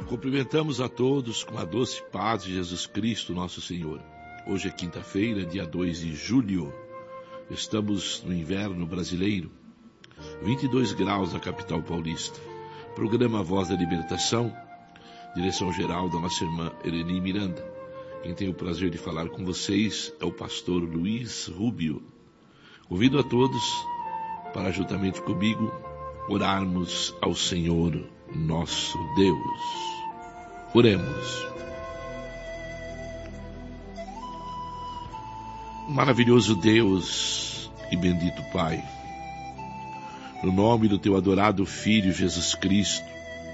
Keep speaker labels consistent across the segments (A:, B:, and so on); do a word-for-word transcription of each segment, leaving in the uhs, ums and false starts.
A: Cumprimentamos a todos com a doce paz de Jesus Cristo, nosso Senhor. Hoje é quinta-feira, dia dois de julho. Estamos no inverno brasileiro, vinte e dois graus na capital paulista. Programa Voz da Libertação, direção-geral da nossa irmã Ereni Miranda. Quem tem o prazer de falar com vocês é o pastor Luiz Rubio. Convido a todos para, juntamente comigo, orarmos ao Senhor nosso Deus. Oremos. Maravilhoso Deus e bendito Pai, no nome do Teu adorado Filho Jesus Cristo,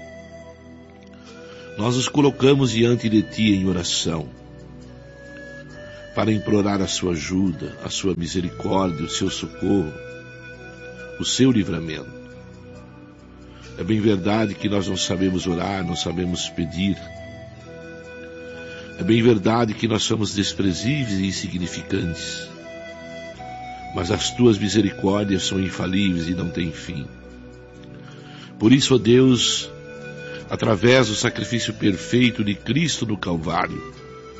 A: nós nos colocamos diante de Ti em oração, para implorar a Sua ajuda, a Sua misericórdia, o Seu socorro, o Seu livramento. É bem verdade que nós não sabemos orar, não sabemos pedir. É bem verdade que nós somos desprezíveis e insignificantes. Mas as Tuas misericórdias são infalíveis e não têm fim. Por isso, ó Deus, através do sacrifício perfeito de Cristo no Calvário,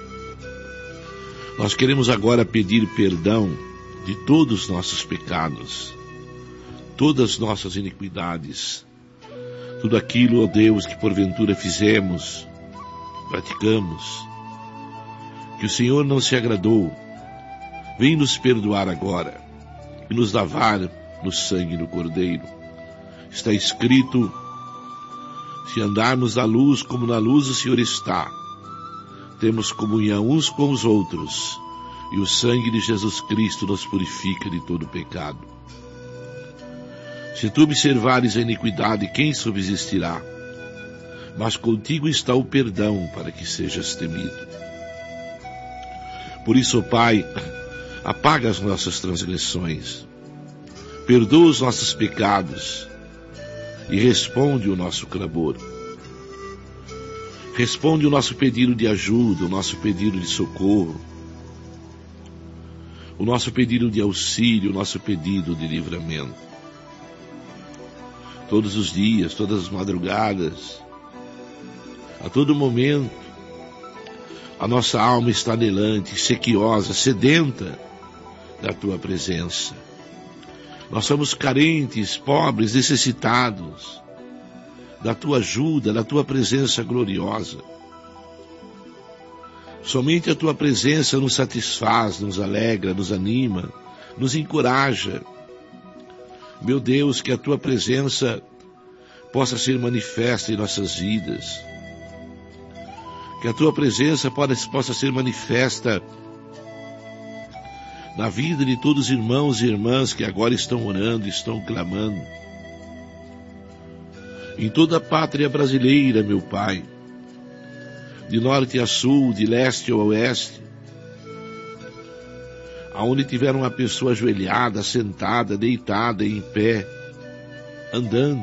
A: nós queremos agora pedir perdão de todos os nossos pecados, todas as nossas iniquidades, tudo aquilo, ó Deus, que porventura fizemos, praticamos, que o Senhor não se agradou. Vem nos perdoar agora e nos lavar no sangue do Cordeiro. Está escrito: se andarmos na luz como na luz o Senhor está, temos comunhão uns com os outros, e o sangue de Jesus Cristo nos purifica de todo pecado. Se tu observares a iniquidade, quem subsistirá? Mas contigo está o perdão para que sejas temido. Por isso, ó Pai, apaga as nossas transgressões, perdoa os nossos pecados e responde o nosso clamor. Responde o nosso pedido de ajuda, o nosso pedido de socorro, o nosso pedido de auxílio, o nosso pedido de livramento. Todos os dias, todas as madrugadas, a todo momento, a nossa alma está anelante, sequiosa, sedenta da Tua presença. Nós somos carentes, pobres, necessitados da Tua ajuda, da Tua presença gloriosa. Somente a Tua presença nos satisfaz, nos alegra, nos anima, nos encoraja. Meu Deus, que a Tua presença possa ser manifesta em nossas vidas. Que a Tua presença possa ser manifesta na vida de todos os irmãos e irmãs que agora estão orando, estão clamando. Em toda a pátria brasileira, meu Pai, de norte a sul, de leste a oeste, aonde tiver uma pessoa ajoelhada, sentada, deitada, em pé, andando,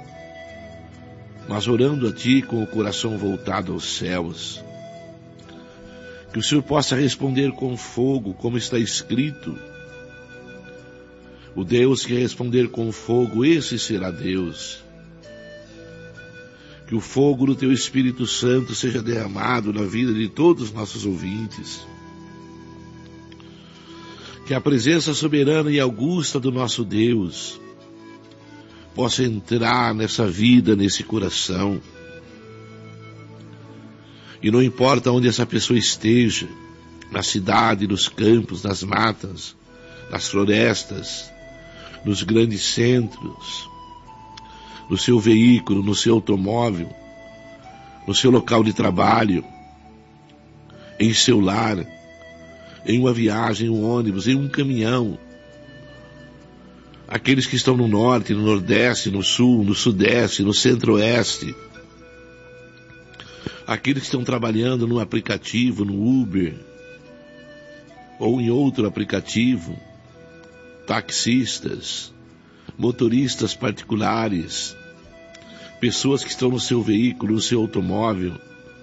A: mas orando a Ti com o coração voltado aos céus. Que o Senhor possa responder com fogo, como está escrito. O Deus que responder com fogo, esse será Deus. Que o fogo do Teu Espírito Santo seja derramado na vida de todos os nossos ouvintes. Que a presença soberana e augusta do nosso Deus possa entrar nessa vida, nesse coração. E não importa onde essa pessoa esteja, na cidade, nos campos, nas matas, nas florestas, nos grandes centros, no seu veículo, no seu automóvel, no seu local de trabalho, em seu lar, em uma viagem, em um ônibus, em um caminhão. Aqueles que estão no norte, no nordeste, no sul, no sudeste, no centro-oeste. Aqueles que estão trabalhando no aplicativo, no Uber, ou em outro aplicativo. Taxistas, motoristas particulares, pessoas que estão no seu veículo, no seu automóvel.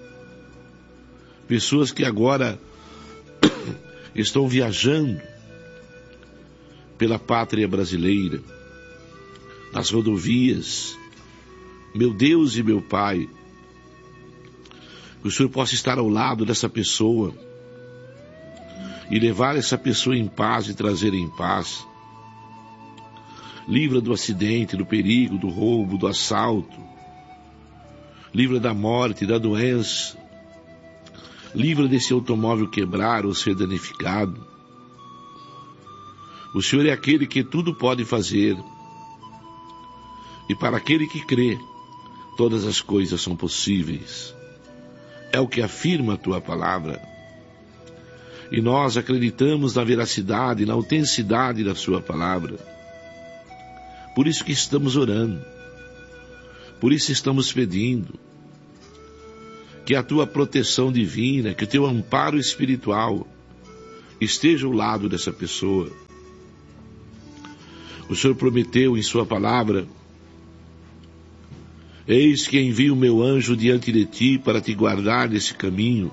A: Pessoas que agora estão viajando pela pátria brasileira, nas rodovias. Meu Deus e meu Pai, Que o Senhor possa estar ao lado dessa pessoa e levar essa pessoa em paz e trazer em paz. Livra do acidente, do perigo, do roubo, do assalto. Livra da morte, da doença. Livra desse automóvel quebrar ou ser danificado. O Senhor é aquele que tudo pode fazer. E para aquele que crê, todas as coisas são possíveis. É o que afirma a tua palavra. E nós acreditamos na veracidade, na autenticidade da sua palavra. Por isso que estamos orando. Por isso estamos pedindo que a tua proteção divina, que o teu amparo espiritual esteja ao lado dessa pessoa. O Senhor prometeu em sua palavra: eis que envio o meu anjo diante de ti para te guardar nesse caminho,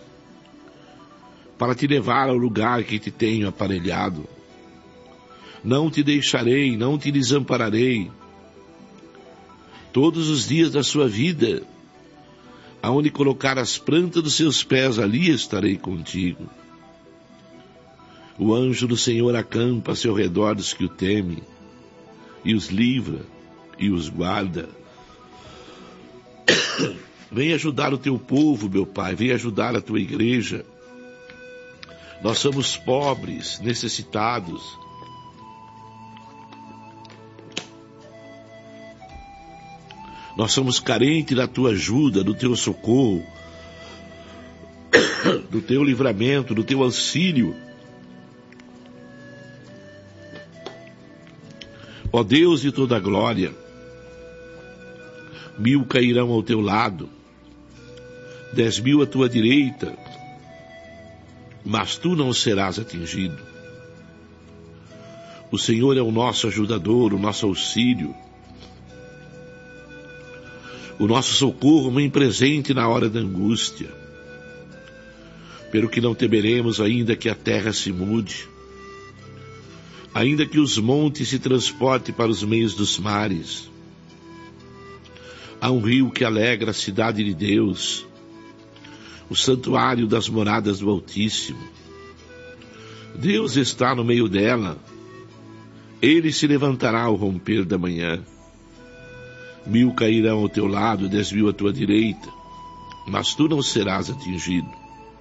A: para te levar ao lugar que te tenho aparelhado. Não te deixarei, não te desampararei. Todos os dias da sua vida, aonde colocar as plantas dos seus pés, ali estarei contigo. O anjo do Senhor acampa ao seu redor dos que o temem, e os livra, e os guarda. Vem ajudar o teu povo, meu Pai, vem ajudar a tua igreja. Nós somos pobres, necessitados. Nós somos carentes da tua ajuda, do teu socorro, do teu livramento, do teu auxílio. Ó Deus de toda a glória, mil cairão ao teu lado, dez mil à tua direita, mas tu não serás atingido. O Senhor é o nosso ajudador, o nosso auxílio, o nosso socorro bem presente na hora da angústia. Pelo que não temeremos, ainda que a terra se mude, ainda que os montes se transportem para os meios dos mares. Há um rio que alegra a cidade de Deus, o santuário das moradas do Altíssimo. Deus está no meio dela. Ele se levantará ao romper da manhã. Mil cairão ao teu lado, dez mil à tua direita, mas tu não serás atingido.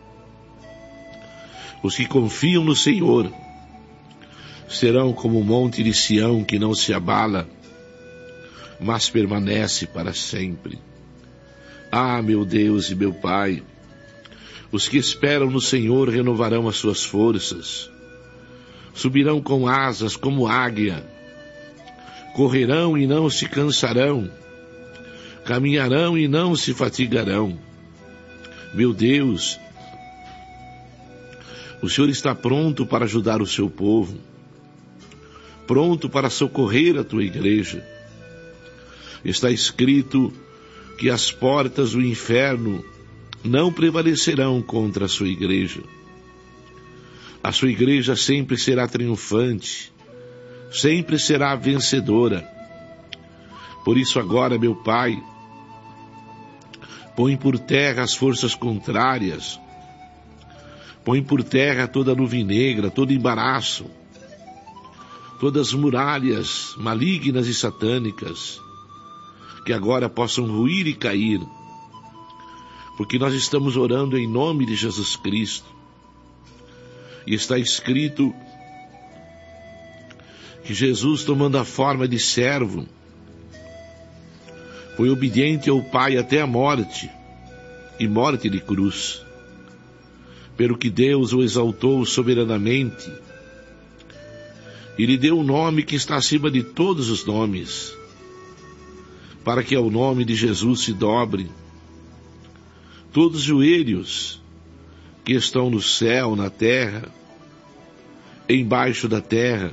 A: Os que confiam no Senhor serão como o monte de Sião, que não se abala, mas permanece para sempre. Ah, meu Deus e meu Pai, os que esperam no Senhor renovarão as suas forças, subirão com asas como águia, correrão e não se cansarão, caminharão e não se fatigarão. Meu Deus, o Senhor está pronto para ajudar o seu povo, pronto para socorrer a tua igreja. Está escrito que as portas do inferno não prevalecerão contra a sua igreja. A sua igreja sempre será triunfante, sempre será vencedora. Por isso agora, meu Pai, põe por terra as forças contrárias, põe por terra toda a nuvem negra, todo embaraço, todas as muralhas malignas e satânicas, que agora possam ruir e cair, porque nós estamos orando em nome de Jesus Cristo. E está escrito que Jesus, tomando a forma de servo, foi obediente ao Pai até a morte, e morte de cruz. Pelo que Deus o exaltou soberanamente, e lhe deu um nome que está acima de todos os nomes, para que ao nome de Jesus se dobre todos os joelhos que estão no céu, na terra, embaixo da terra,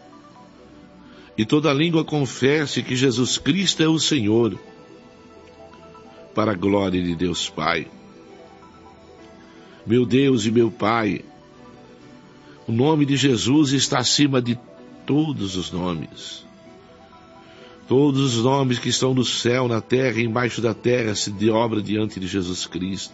A: e toda língua confesse que Jesus Cristo é o Senhor, para a glória de Deus Pai. Meu Deus e meu Pai, o nome de Jesus está acima de todos os nomes. Todos os nomes que estão no céu, na terra e embaixo da terra se de obra diante de Jesus Cristo.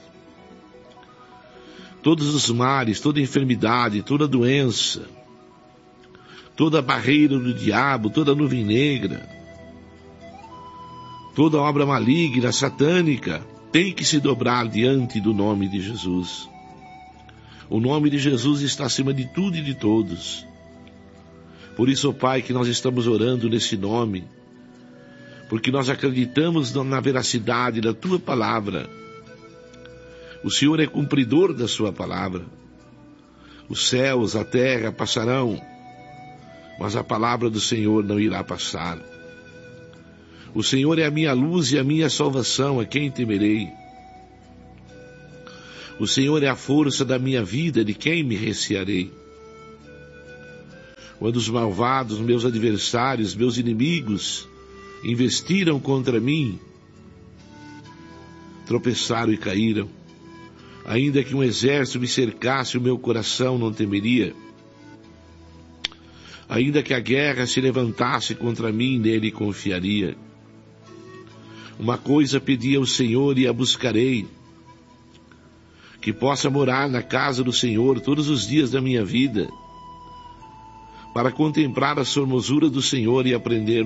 A: Todos os males, toda enfermidade, toda doença, toda barreira do diabo, toda nuvem negra, toda obra maligna, satânica, tem que se dobrar diante do nome de Jesus. O nome de Jesus está acima de tudo e de todos. Por isso, ó Pai, que nós estamos orando nesse nome, porque nós acreditamos na veracidade da Tua palavra. O Senhor é cumpridor da Sua palavra. Os céus, a terra passarão, mas a palavra do Senhor não irá passar. O Senhor é a minha luz e a minha salvação, a quem temerei? O Senhor é a força da minha vida, de quem me recearei? Quando os malvados, meus adversários, meus inimigos, investiram contra mim, tropeçaram e caíram. Ainda que um exército me cercasse, o meu coração não temeria. Ainda que a guerra se levantasse contra mim, nele confiaria. Uma coisa pedi ao Senhor e a buscarei, que possa morar na casa do Senhor todos os dias da minha vida, para contemplar a formosura do Senhor e aprender